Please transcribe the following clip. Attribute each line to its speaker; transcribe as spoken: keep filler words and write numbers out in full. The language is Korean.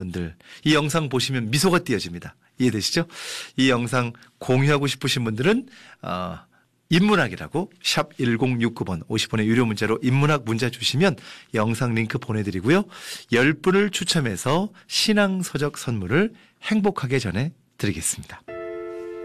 Speaker 1: 분들 이 영상 보시면 미소가 띄어집니다. 이해되시죠? 이 영상 공유하고 싶으신 분들은 어, 인문학이라고 샵 일공육구 번 오십 원의 유료 문자로 인문학 문자 주시면 영상 링크 보내드리고요. 열 분을 추첨해서 신앙서적 선물을 행복하게 전해드리겠습니다.